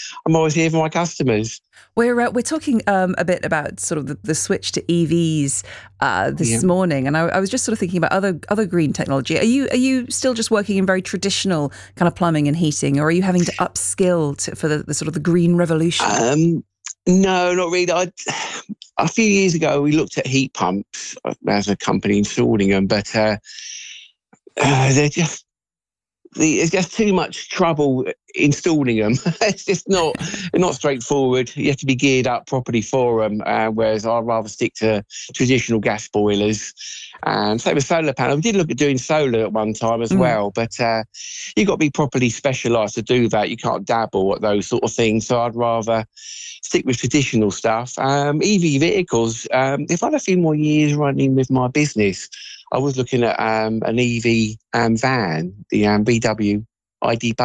I'm always here for my customers. We're talking a bit about sort of the switch to EVs Yeah. this morning, and I was just sort of thinking about other green technology. Are you still just working in very traditional kind of plumbing and heating, or are you having to upskill for the sort of the green revolution? Um, no, not really. A few years ago, we looked at heat pumps as a company installing them, but they're just it's just too much trouble installing them. It's just not straightforward. You have to be geared up properly for them. Whereas I'd rather stick to traditional gas boilers. And same with solar panels. We did look at doing solar at one time as Mm. well, but you've got to be properly specialised to do that. You can't dabble at those sort of things. So I'd rather stick with traditional stuff. EV vehicles, if I had a few more years running with my business, I was looking at an EV van, the VW ID.